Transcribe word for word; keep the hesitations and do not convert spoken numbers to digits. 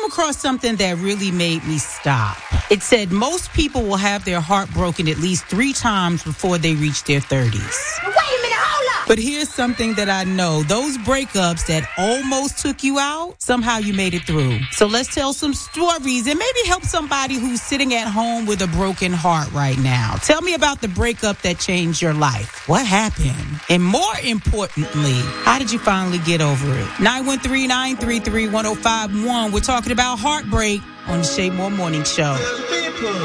came across something that really made me stop. It said most people will have their heart broken at least three times before they reach their thirties. Wait a minute, hold up! But here's something that I know. Those breakups that almost took you out, somehow you made it through. So let's tell some stories and maybe help somebody who's sitting at home with a broken heart right now. Tell me about the breakup that changed your life. What happened? And more importantly, how did you finally get over it? nine one three, nine three three, one oh five one. We're talking about heartbreak on the Shay Moore Morning Show.